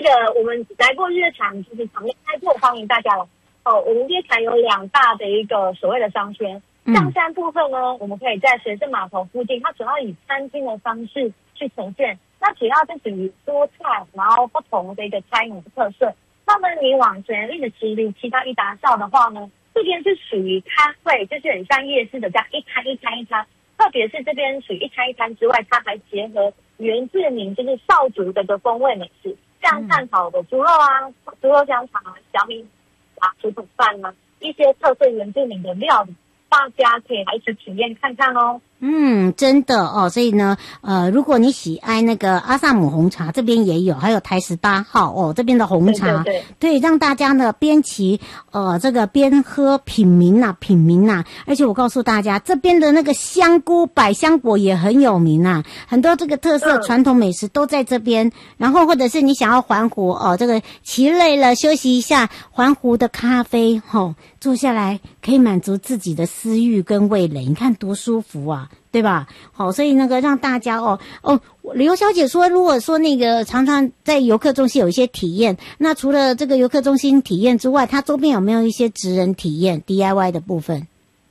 个我们来过日月潭，就是场面开阔，欢迎大家了。我们日月潭有2大的一个所谓的商圈，上山部分呢，我们可以在水圣码头附近，它主要以餐厅的方式去呈现，那主要是属于多菜，然后不同的一个餐饮的特色。那么你往前一直直离其他一达校的话呢，这边是属于摊位，就是很像夜市的这样一摊一摊一摊，特别是这边属于一摊一摊之外，它还结合原住民就是少族的个风味美食，像炭烤的猪肉啊、猪肉香肠啊、小米啊、竹筒饭啊，一些特色原住民的料理，大家可以来一起体验看看哦。 真的哦，所以呢，如果你喜爱那个阿萨姆红茶，这边也有，还有台18号哦，这边的红茶，对，让大家呢边骑这个边喝品茗啊，而且我告诉大家，这边的那个香菇百香果也很有名啊，很多这个特色传统美食都在这边。然后或者是你想要环湖哦，这个骑累了休息一下，环湖的咖啡坐下来可以满足自己的私欲跟味蕾，你看多舒服啊，对吧？好，所以那个让大家刘小姐说，如果说那个常常在游客中心有一些体验，那除了这个游客中心体验之外，它周边有没有一些职人体验 DIY 的部分？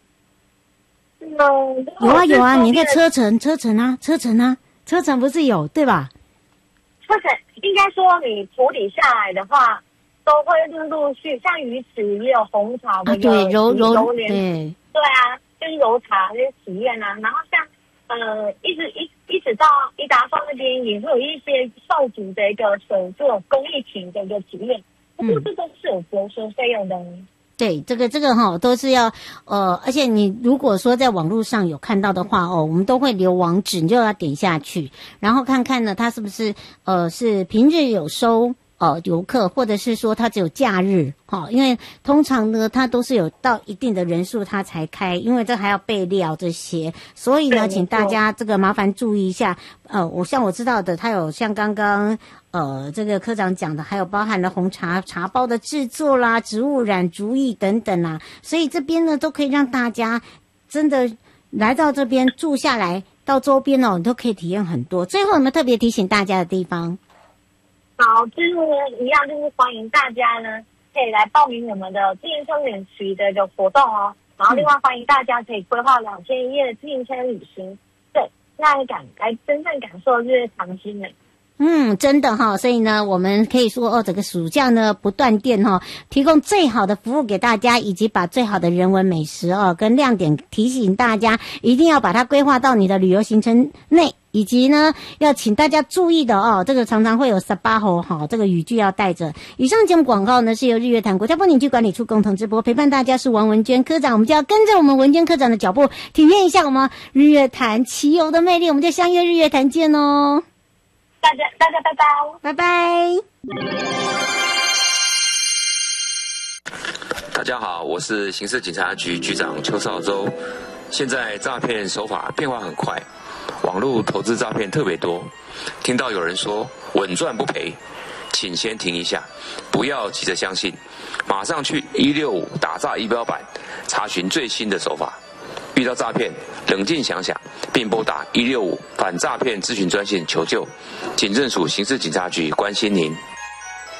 有啊，你看车程不是有对吧？ 车程应该说你处理下来的话，都会陆续，像鱼池也有红茶的对揉莲，对啊，就是揉茶就是体验啊。然后像一直到一达坊那边也会有一些少族的一个手作工艺品的一个体验，不过这都是有收费用的。 对，这个都是要而且你如果说在网络上有看到的话我们都会留网址，你就要点下去，然后看看呢它是不是是平日有收游客，或者是说它只有假日因为通常呢它都是有到一定的人数它才开，因为这还要备料这些，所以呢请大家这个麻烦注意一下。我知道的，它有像刚刚这个科长讲的，还有包含了红茶包的制作啦、植物染竹艺等等啦，所以这边呢都可以让大家真的来到这边住下来，到周边你都可以体验很多。最后有没有特别提醒大家的地方？ 好，就是一样，就是欢迎大家呢可以来报名我们的自行车免息的一个活动哦。然后另外欢迎大家可以规划2天1夜的自行车旅行，对，来真正感受日月潭的之美。 真的所以呢我们可以说整个暑假呢不断电提供最好的服务给大家，以及把最好的人文美食跟亮点提醒大家，一定要把它规划到你的旅游行程内，以及呢要请大家注意的这个常常会有18吼这个语句要带着。以上节目广告呢是由日月潭国家风景区管理处共同直播，陪伴大家是王文娟科长，我们就要跟着我们文娟科长的脚步，体验一下我们日月潭骑游的魅力，我们就相约日月潭见哦。 大家拜拜， 拜拜。 大家好，我是刑事警察局局长邱少洲。现在诈骗手法变化很快，网络投资诈骗特别多。听到有人说稳赚不赔，请先停一下，不要急着相信，马上去165打诈仪表板查询最新的手法。遇到诈骗，冷静想想，并拨打165反诈骗咨询专线求救。警政署刑事警察局关心您。